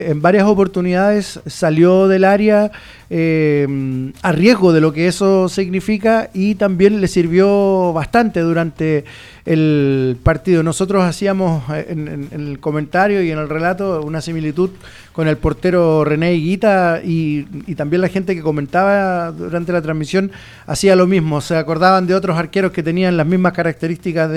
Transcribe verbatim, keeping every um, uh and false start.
en varias oportunidades salió del área eh, a riesgo de lo que eso significa y también le sirvió bastante durante el partido. Nosotros hacíamos en, en, en el comentario y en el relato una similitud con el portero René Higuita y, y también la gente que comentaba durante la transmisión hacía lo mismo, se acordaban de otros arqueros que tenían las mismas características de